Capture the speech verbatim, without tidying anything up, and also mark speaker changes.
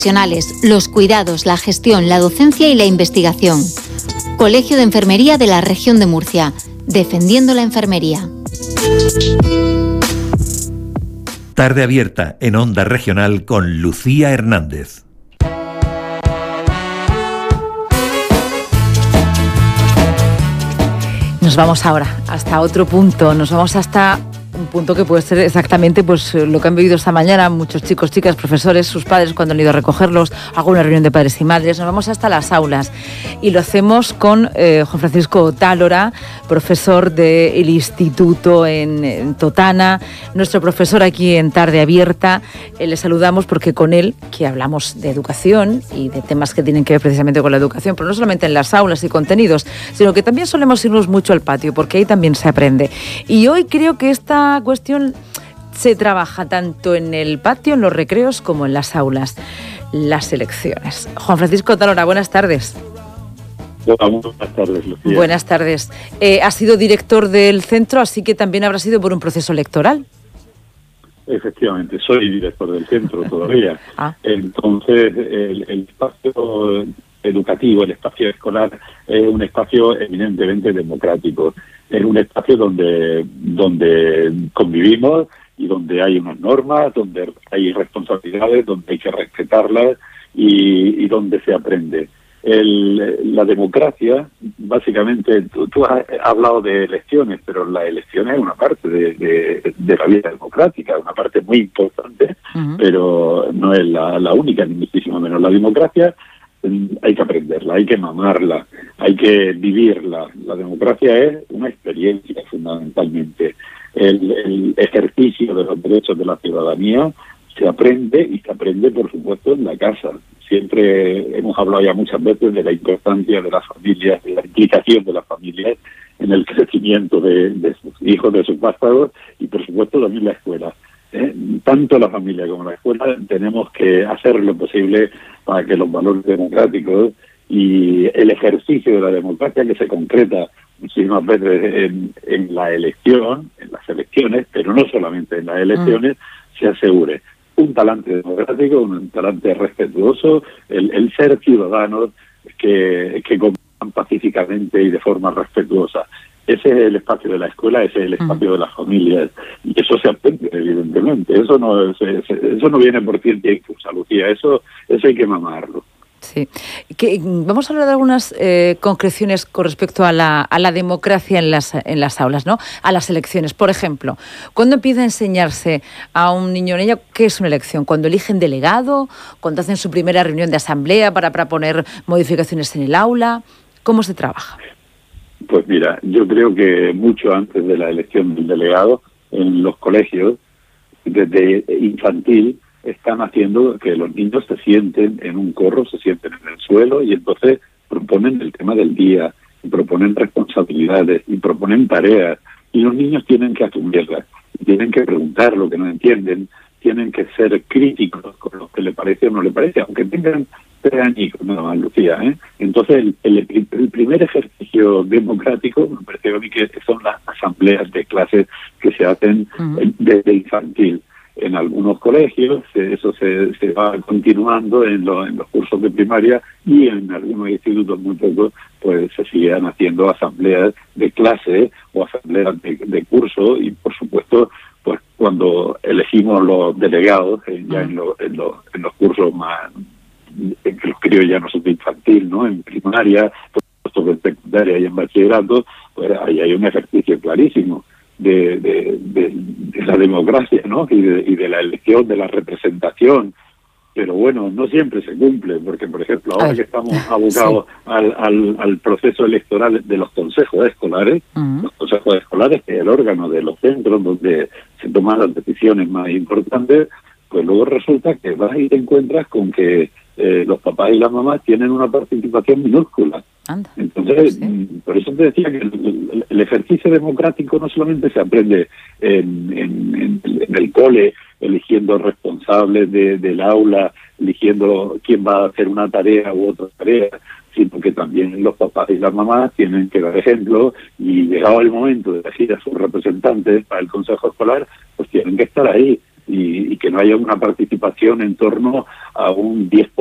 Speaker 1: profesionales, los cuidados, la gestión, la docencia y la investigación. Colegio de Enfermería de la Región de Murcia, defendiendo la enfermería.
Speaker 2: Tarde abierta en Onda Regional con Lucía Hernández.
Speaker 3: Nos vamos ahora hasta otro punto, nos vamos hasta un punto que puede ser exactamente pues lo que han vivido esta mañana muchos chicos, chicas, profesores, sus padres cuando han ido a recogerlos, hago una reunión de padres y madres, nos vamos hasta las aulas y lo hacemos con eh, Juan Francisco Tálora, profesor del instituto en, en Totana, nuestro profesor aquí en Tarde Abierta. Eh, le saludamos porque con él, que hablamos de educación y de temas que tienen que ver precisamente con la educación, pero no solamente en las aulas y contenidos, sino que también solemos irnos mucho al patio porque ahí también se aprende. Y hoy creo que esta cuestión se trabaja tanto en el patio, en los recreos, como en las aulas, las elecciones. Juan Francisco Tálora, buenas tardes.
Speaker 4: Hola, buenas tardes, Lucía.
Speaker 3: Buenas tardes. Eh, has sido director del centro, así que también habrá sido por un proceso electoral.
Speaker 4: Efectivamente, soy director del centro todavía.
Speaker 3: ah.
Speaker 4: Entonces, el, el espacio educativo, el espacio escolar, es un espacio eminentemente democrático. Es un espacio donde, donde convivimos y donde hay unas normas, donde hay responsabilidades, donde hay que respetarlas y, y donde se aprende. El, la democracia, básicamente, tú, tú has hablado de elecciones, pero la elección es una parte de, de, de la vida democrática, una parte muy importante, uh-huh. pero no es la, la única, ni muchísimo menos. La democracia hay que aprenderla, hay que mamarla, hay que vivirla. La democracia es una experiencia, fundamentalmente. El, el ejercicio de los derechos de la ciudadanía se aprende, y se aprende, por supuesto, en la casa. Siempre hemos hablado ya muchas veces de la importancia de las familias, de la implicación de las familias en el crecimiento de, de sus hijos, de sus vástagos, y por supuesto también la escuela. ¿eh? Tanto la familia como la escuela tenemos que hacer lo posible para que los valores democráticos y el ejercicio de la democracia, que se concreta muchísimas veces en, en la elección, en las elecciones, pero no solamente en las elecciones, mm. se asegure un talante democrático, un talante respetuoso, el, el ser ciudadanos que, que convivan pacíficamente y de forma respetuosa. Ese es el espacio de la escuela, ese es el espacio uh-huh. de las familias, y eso se aprende, evidentemente. Eso no se, eso no viene por ciencia infusa, Lucía, eso, eso hay que mamarlo.
Speaker 3: Sí. Que, vamos a hablar de algunas eh, concreciones con respecto a la, a la democracia en las, en las aulas, ¿no? A las elecciones. Por ejemplo, ¿cuándo empieza a enseñarse a un niño o niña qué es una elección? ¿Cuando eligen delegado? ¿Cuando hacen su primera reunión de asamblea para proponer modificaciones en el aula? ¿Cómo se trabaja?
Speaker 4: Pues mira, yo creo que mucho antes de la elección del delegado, en los colegios, desde infantil, están haciendo que los niños se sienten en un corro, se sienten en el suelo, y entonces proponen el tema del día, y proponen responsabilidades, y proponen tareas, y los niños tienen que asumirlas, tienen que preguntar lo que no entienden, tienen que ser críticos con lo que le parece o no le parece, aunque tengan tres añicos nada más, Lucía, ¿eh? Entonces, el, el, el primer ejercicio democrático, me parece a mí que son las asambleas de clases que se hacen uh-huh. desde infantil. En algunos colegios eso se, se va continuando en, lo, en los cursos de primaria, y en algunos institutos muy pocos pues se siguen haciendo asambleas de clase o asambleas de, de curso, y por supuesto pues cuando elegimos los delegados eh, ya en, lo, en, lo, en los cursos más, en que los críos ya no son de infantil, ¿no? En primaria, por supuesto en secundaria y en bachillerato, pues ahí hay un ejercicio clarísimo De, de, de, de la democracia, ¿no? Y de, y de la elección, de la representación. Pero bueno, no siempre se cumple, porque por ejemplo, ahora que estamos abocados sí. al, al, al proceso electoral de los consejos escolares, uh-huh. los consejos escolares, que es el órgano de los centros donde se toman las decisiones más importantes, pues luego resulta que vas y te encuentras con que eh, los papás y las mamás tienen una participación minúscula. Anda, Entonces, sí. por eso te decía que el, el ejercicio democrático no solamente se aprende en, en, en, en el cole, eligiendo responsables de, del aula, eligiendo quién va a hacer una tarea u otra tarea, sino que también los papás y las mamás tienen que dar ejemplo, y llegado el momento de elegir a sus representantes para el consejo escolar, pues tienen que estar ahí. y, y que no haya una participación en torno a un diez